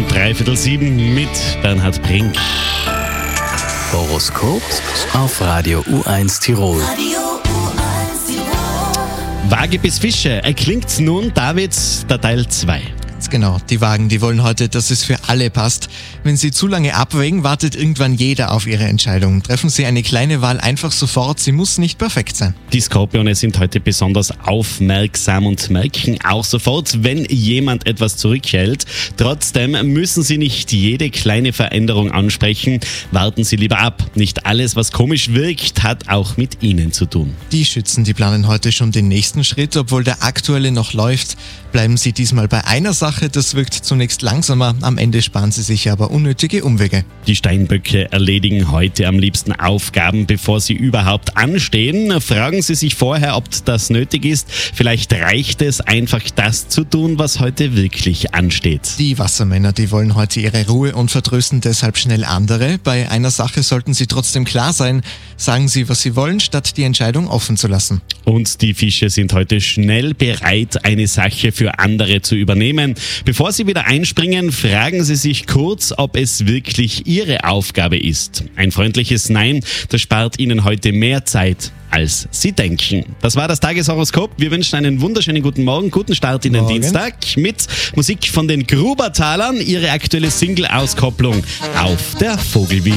6:03 mit Bernhard Brink. Horoskop auf Radio U1 Tirol. Waage bis Fische, erklingt's nun, David, der Teil 2. Genau, die Wagen, die wollen heute, dass es für alle passt. Wenn Sie zu lange abwägen, wartet irgendwann jeder auf Ihre Entscheidung. Treffen Sie eine kleine Wahl einfach sofort, sie muss nicht perfekt sein. Die Skorpione sind heute besonders aufmerksam und merken auch sofort, wenn jemand etwas zurückhält. Trotzdem müssen Sie nicht jede kleine Veränderung ansprechen. Warten Sie lieber ab. Nicht alles, was komisch wirkt, hat auch mit Ihnen zu tun. Die Schützen, die planen heute schon den nächsten Schritt, obwohl der aktuelle noch läuft. Bleiben Sie diesmal bei einer Sache, das wirkt zunächst langsamer, am Ende sparen Sie sich aber unnötige Umwege. Die Steinböcke erledigen heute am liebsten Aufgaben, bevor sie überhaupt anstehen. Fragen Sie sich vorher, ob das nötig ist. Vielleicht reicht es einfach, das zu tun, was heute wirklich ansteht. Die Wassermänner, die wollen heute ihre Ruhe und vertrösten deshalb schnell andere. Bei einer Sache sollten Sie trotzdem klar sein. Sagen Sie, was Sie wollen, statt die Entscheidung offen zu lassen. Und die Fische sind heute schnell bereit, eine Sache für andere zu übernehmen. Bevor Sie wieder einspringen, fragen Sie sich kurz, ob es wirklich Ihre Aufgabe ist. Ein freundliches Nein, das spart Ihnen heute mehr Zeit, als Sie denken. Das war das Tageshoroskop. Wir wünschen einen wunderschönen guten Morgen, guten Start in den Dienstag mit Musik von den Grubertalern, ihre aktuelle Single-Auskopplung auf der Vogelwiese.